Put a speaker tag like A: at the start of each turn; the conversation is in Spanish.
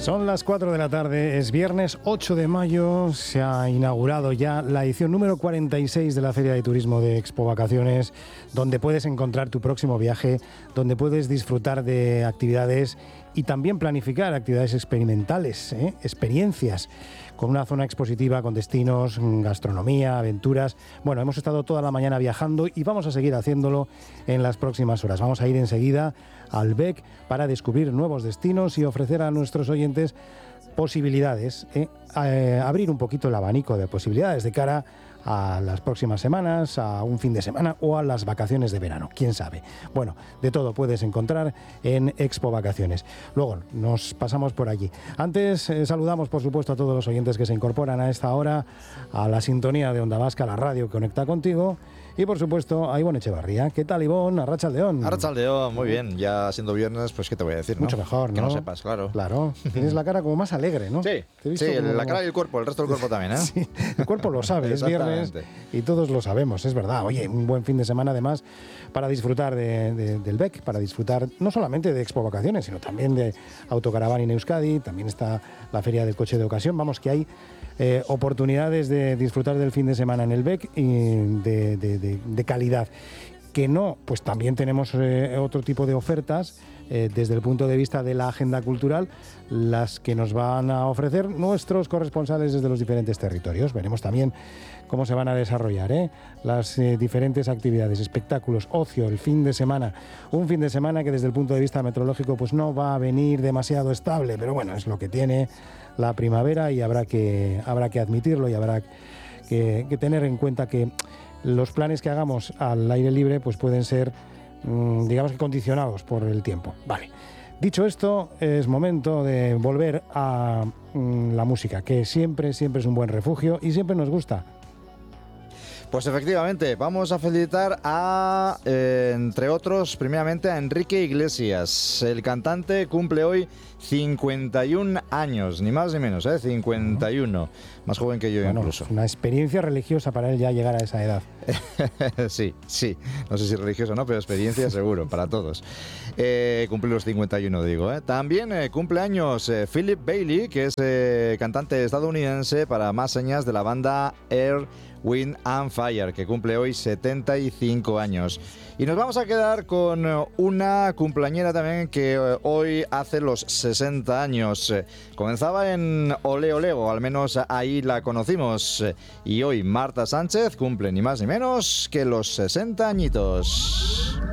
A: Son las 4 de la tarde, es viernes 8 de mayo, se ha inaugurado ya la edición número 46 de la Feria de Turismo de Expo Vacaciones, donde puedes encontrar tu próximo viaje, donde puedes disfrutar de actividades y también planificar actividades experimentales, experiencias, con una zona expositiva, con destinos, gastronomía, aventuras. Bueno, hemos estado toda la mañana viajando y vamos a seguir haciéndolo en las próximas horas. Vamos a ir enseguida al BEC para descubrir nuevos destinos y ofrecer a nuestros oyentes posibilidades, abrir un poquito el abanico de posibilidades de cara a las próximas semanas, a un fin de semana o a las vacaciones de verano, quién sabe. Bueno, de todo puedes encontrar en Expo Vacaciones. Luego nos pasamos por allí. Antes saludamos por supuesto a todos los oyentes que se incorporan a esta hora a la sintonía de Onda Vasca, la radio que conecta contigo. Y por supuesto a Ivonne Echevarría. ¿Qué tal, Ivonne? Arratsaldeon.
B: Arratsaldeon, muy bien. Ya siendo viernes, pues qué te voy a decir, ¿no?
A: Mucho mejor, ¿no?
B: Que no sepas, claro.
A: Claro. Tienes la cara como más alegre, ¿no?
B: Sí,
A: sí, como...
B: la cara y el cuerpo, el resto del cuerpo también, ¿eh?
A: Sí, el cuerpo lo sabe, es viernes y todos lo sabemos, es verdad. Oye, un buen fin de semana además para disfrutar del BEC, para disfrutar no solamente de Expo Vacaciones, sino también de Autocaravana en Euskadi, también está la Feria del Coche de Ocasión. Vamos, que hay oportunidades de disfrutar del fin de semana en el BEC y de calidad. Que no, pues también tenemos otro tipo de ofertas desde el punto de vista de la agenda cultural, las que nos van a ofrecer nuestros corresponsales desde los diferentes territorios. Veremos también cómo se van a desarrollar las diferentes actividades, espectáculos, ocio, el fin de semana. Un fin de semana que desde el punto de vista meteorológico pues no va a venir demasiado estable, pero bueno, es lo que tiene la primavera y habrá que admitirlo y habrá que tener en cuenta que los planes que hagamos al aire libre pues pueden ser, digamos que condicionados por el tiempo. Vale. Dicho esto, es momento de volver a la música, que siempre es un buen refugio y siempre nos gusta.
B: Pues efectivamente, vamos a felicitar a, entre otros, primeramente a Enrique Iglesias. El cantante cumple hoy 51 años, ni más ni menos, 51. Más joven que yo, bueno, incluso.
A: Una experiencia religiosa para él ya llegar a esa edad.
B: Sí. No sé si religioso o no, pero experiencia seguro, para todos. Cumple los 51, digo. También cumple años Philip Bailey, que es cantante estadounidense para más señas de la banda Air, Wind and Fire, que cumple hoy 75 años. Y nos vamos a quedar con una cumpleañera también que hoy hace los 60 años. Comenzaba en Ole Ole, o al menos ahí la conocimos. Y hoy Marta Sánchez cumple ni más ni menos que los 60 añitos.